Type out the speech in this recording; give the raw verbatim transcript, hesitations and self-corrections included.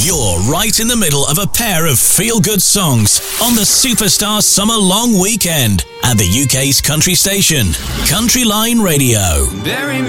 You're right in the middle of a pair of feel-good songs on the Superstar Summer Long Weekend at the U K's country station, Country Line Radio. Bury me